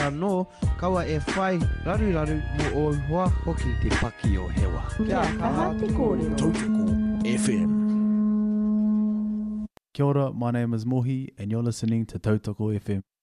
anō, kaua e whai raru mo o hoa hoki te paki o hewa. Kia kaha te kōrero. Tautoko FM. Kia ora, my name is Mohi and you're listening to Tautoko FM.